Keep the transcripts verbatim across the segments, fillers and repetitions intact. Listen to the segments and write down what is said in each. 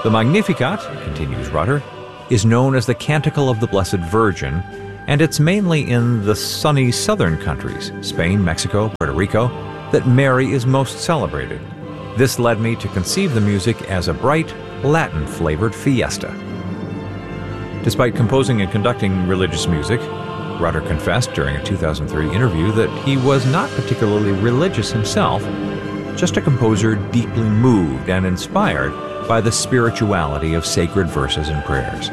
The Magnificat, continues Rutter, is known as the Canticle of the Blessed Virgin, and it's mainly in the sunny southern countries, Spain, Mexico, Puerto Rico, that Mary is most celebrated. This led me to conceive the music as a bright, Latin-flavored fiesta. Despite composing and conducting religious music, Rutter confessed during a two thousand three interview that he was not particularly religious himself, just a composer deeply moved and inspired by the spirituality of sacred verses and prayers.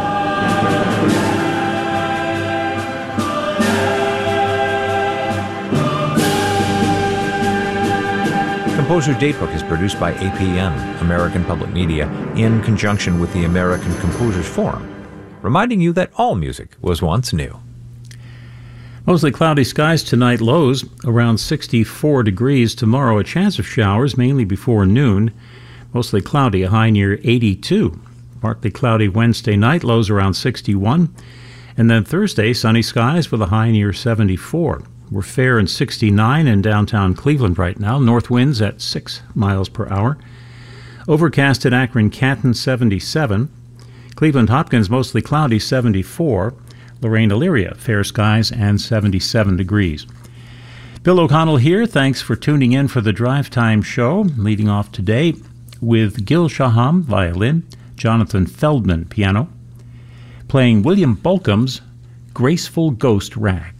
Composer Datebook is produced by A P M, American Public Media, in conjunction with the American Composers Forum, reminding you that all music was once new. Mostly cloudy skies tonight, lows around sixty-four degrees. Tomorrow, a chance of showers, mainly before noon. Mostly cloudy, a high near eighty-two. Partly cloudy Wednesday night, lows around sixty-one. And then Thursday, sunny skies with a high near seventy-four. We're fair and sixty-nine in downtown Cleveland right now. North winds at six miles per hour. Overcast at Akron Canton, seventy-seven. Cleveland Hopkins, mostly cloudy, seventy-four. Lorraine Elyria, fair skies and seventy-seven degrees. Bill O'Connell here. Thanks for tuning in for the Drive Time Show. Leading off today with Gil Shaham, violin, Jonathan Feldman, piano, playing William Bolcom's Graceful Ghost Rag.